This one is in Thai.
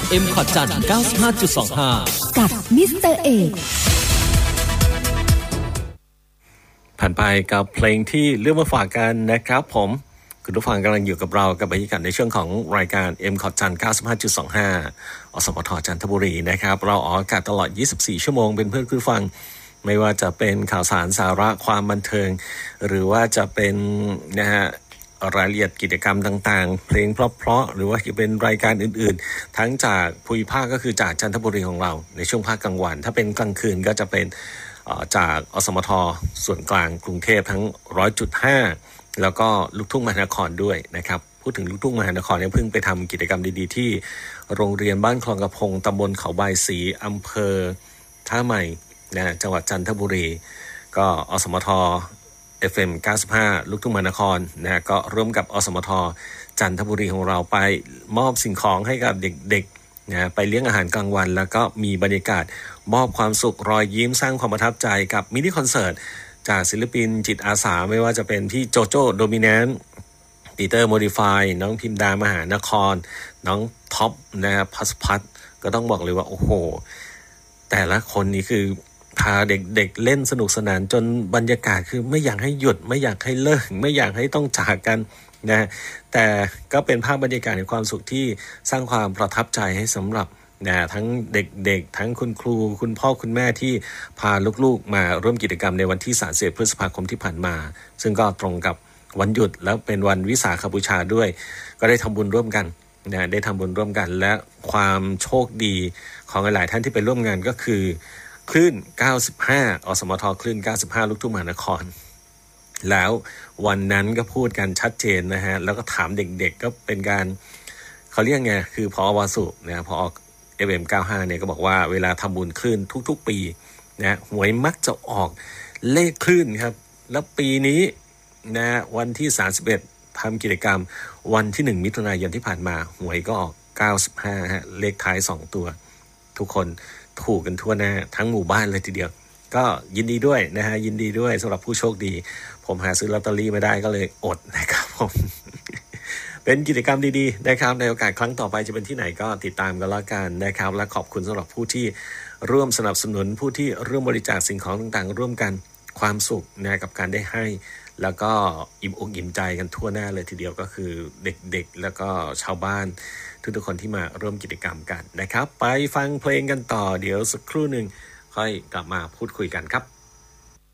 M ขอดจันทร์ 95.25 กับมิสเตอร์เอกผ่านไปกับเพลงที่เลือกมาฝากกันนะครับผมคุณผู้ฟังกำลังอยู่กับเรากับบรรยากาศในช่วงของรายการ M ขอดจันทร์ 95.25 อสมทจันทบุรีนะครับเราออกอากาศตลอด24ชั่วโมงเป็นเพื่อนคุณผู้ฟังไม่ว่าจะเป็นข่าวสารสาระความบันเทิงหรือว่าจะเป็นนะฮะรายละเอียดกิจกรรมต่างๆเพลงเพราะๆหรือว่าจะเป็นรายการอื่นๆทั้งจากภูมิภาคก็คือจากจันทบุรีของเราในช่วงภาคกลางวันถ้าเป็นกลางคืนก็จะเป็นจากอสมทส่วนกลางกรุงเทพทั้ง 100.5 แล้วก็ลูกทุ่งมหานครด้วยนะครับพูดถึงลูกทุ่งมหานครเนี่ยเพิ่งไปทำกิจกรรมดีๆที่โรงเรียนบ้านคลองกระพงตำบลเขาบายศรีอำเภอท่าใหม่นะจังหวัดจันทบุรีก็อสมทFM 95 ลูกทุ่งมหานครนะก็ร่วมกับอสมทจันทบุรีของเราไปมอบสิ่งของให้กับเด็กๆนะไปเลี้ยงอาหารกลางวันแล้วก็มีบรรยากาศมอบความสุขรอยยิ้มสร้างความประทับใจกับมินิคอนเสิร์ตจากศิลปินจิตอาสาไม่ว่าจะเป็นพี่โจโจ้โดมิแนนต์ปีเตอร์โมดิฟายน้องพิมดามหานครน้องท็อปนะครับพัสก็ต้องบอกเลยว่าโอ้โหแต่ละคนนี้คือพาเด็กๆเล่นสนุกสนานจนบรรยากาศคือไม่อยากให้หยุดไม่อยากให้เลิกไม่อยากให้ต้องจากกันนะแต่ก็เป็นภาพบรรยากาศในความสุขที่สร้างความประทับใจให้สำหรับนะทั้งเด็กๆทั้งคุณครูคุณพ่อคุณแม่ที่พาลูกๆมาร่วมกิจกรรมในวันที่30 พฤษภาคมที่ผ่านมาซึ่งก็ตรงกับวันหยุดแล้วเป็นวันวิสาขบูชาด้วยก็ได้ทำบุญร่วมกันนะได้ทำบุญร่วมกันและความโชคดีของหลายๆท่านที่ไปร่วมงานก็คือคลื่น95อสมทคลื่น95ลูกทุ่งมหานครแล้ววันนั้นก็พูดกันชัดเจนนะฮะแล้วก็ถามเด็กๆก็เป็นการเขาเรียกไงคือพอวสุนะพอ FM 95เนี่ยก็บอกว่าเวลาทำบุญคลื่นทุกๆปีนะหวยมักจะออกเลขคลื่นครับแล้วปีนี้นะวันที่31ทำกิจกรรมวันที่1มิถุนายนที่ผ่านมาหวยก็ออก95ฮะเลขท้าย2ตัวทุกคนถูกกันทั่วหน้าทั้งหมู่บ้านเลยทีเดียวก็ยินดีด้วยนะฮะยินดีด้วยสำหรับผู้โชคดีผมหาซื้อลอตเตอรี่ไม่ได้ก็เลยอดนะครับผม เป็นกิจกรรมดีๆนะครับในโอกาสครั้งต่อไปจะเป็นที่ไหนก็ติดตามกันแล้วกันนะครับและขอบคุณสำหรับผู้ที่ร่วมสนับสนุนผู้ที่ร่วมบริจาคสิ่งของต่างๆร่วมกันความสุขนะกับการได้ให้แล้วก็อิ่มอกอิ่มใจกันทั่วหน้าเลยทีเดียวก็คือเด็กๆแล้วก็ชาวบ้านทุกๆคนที่มาร่วมกิจกรรมกันนะครับไปฟังเพลงกันต่อเดี๋ยวสักครู่นึงค่อยกลับมาพูดคุยกันครับ